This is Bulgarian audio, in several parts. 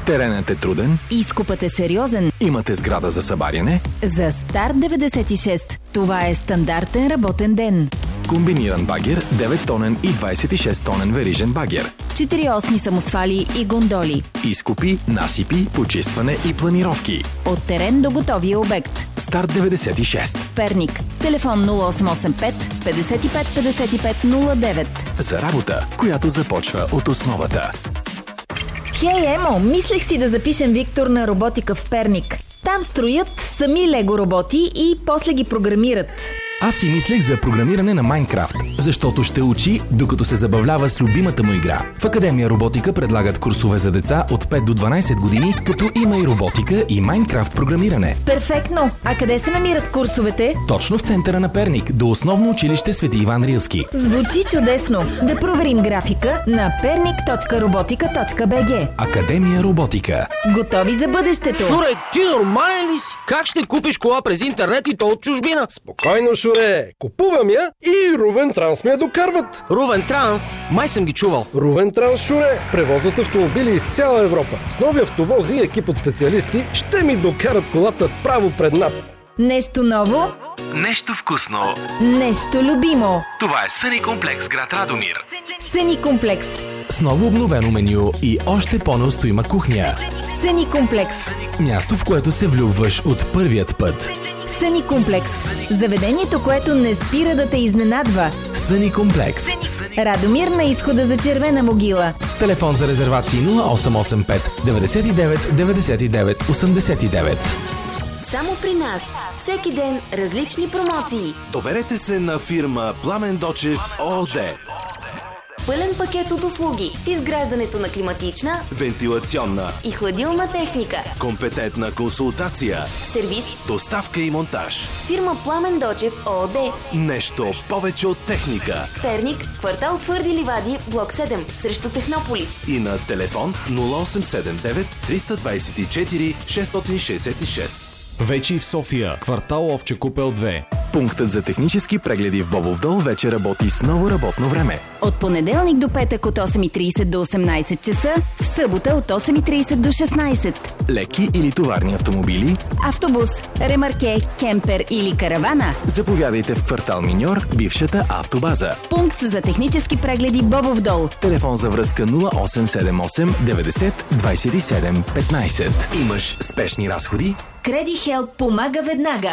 Теренът е труден. Изкопът е сериозен. Имате сграда за събаряне. За Старт 96 това е стандартен работен ден. Комбиниран багер, 9-тонен и 26-тонен верижен багер. 4-осни самосвали и гондоли. Изкопи, насипи, почистване и планировки. От терен до готовия обект. Старт 96. Перник. Телефон 0885 55 55 09. За работа, която започва от основата. Хей, Емо, мислех си да запишем Виктор на роботика в Перник. Там строят сами лего роботи и после ги програмират. Аз си мислех за програмиране на Майнкрафт, защото ще учи, докато се забавлява с любимата му игра. В Академия Роботика предлагат курсове за деца от 5 до 12 години, като има и роботика и Майнкрафт програмиране. Перфектно! А къде се намират курсовете? Точно в центъра на Перник, до основно училище Свети Иван Рилски. Звучи чудесно! Да проверим графика на pernik.robotica.bg. Академия Роботика. Готови за бъдещето! Шуре, ти нормален ли си? Как ще купиш кола през интернет и то от чужбина? Спокойно, Шуре. Купувам я и Рувен Транс ме я докарват. Рувен Транс? Май съм ги чувал. Рувен Транс, Шуре, превозват автомобили из цяла Европа. С нови автовози и екип от специалисти ще ми докарат колата право пред нас. Нещо ново? Нещо вкусно. Нещо любимо. Това е Съни комплекс, град Радомир. Съни комплекс. С ново обновено меню и още по-неустоима кухня. Съни комплекс. Място, в което се влюбваш от първият път. Съни комплекс. Заведението, което не спира да те изненадва. Съни комплекс. Радомир на изхода за Червена могила. Телефон за резервации 0885 99 99 89. Само при нас. Всеки ден различни промоции. Доверете се на фирма Пламен Дочев ООД. Пълен пакет от услуги в изграждането на климатична, вентилационна и хладилна техника. Компетентна консултация. Сервис. Доставка и монтаж. Фирма Пламен Дочев ООД. Нещо повече от техника. Перник, квартал Твърди ливади, блок 7, срещу Технополис. И на телефон 0879 324 666. Вече и в София, квартал Овче купел 2. Пунктът за технически прегледи в Бобов дол вече работи с ново работно време. От понеделник до петък от 8:30 до 18 часа, в събота от 8:30 до 16. Леки или товарни автомобили, Автобус, ремарке, кемпер или каравана. заповядайте в квартал Миньор, бившата автобаза. Пункт за технически прегледи Бобов дол. Телефон за връзка 0878 90 27 15. Имаш спешни разходи? Креди Хелп помага веднага.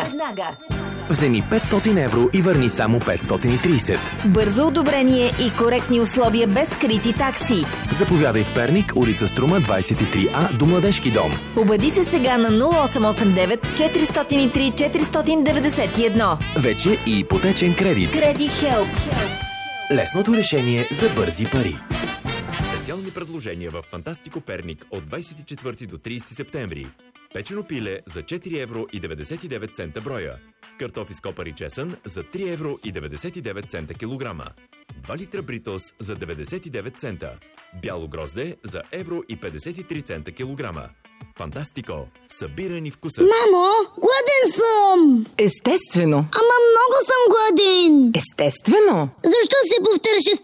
Вземи 500 евро и върни само 530. Бързо одобрение и коректни условия без скрити такси. Заповядай в Перник, улица Струма 23А до Младежки дом. Обади се сега на 0889 403 491. Вече и ипотечен кредит. Креди Хелп. Лесното решение за бързи пари. Специални предложения в Фантастико Перник от 24 до 30 септември. Печено пиле за 4 евро и 99 цента броя. Картофи с копър и чесън за 3 евро и 99 цента килограма. 2 литра бритос за 99 цента. Бяло грозде за евро и 53 цента килограма. Фантастико. Събирани вкуса. Мамо, гладен съм! Естествено. Ама много съм гладен! Естествено. Защо се повтаряше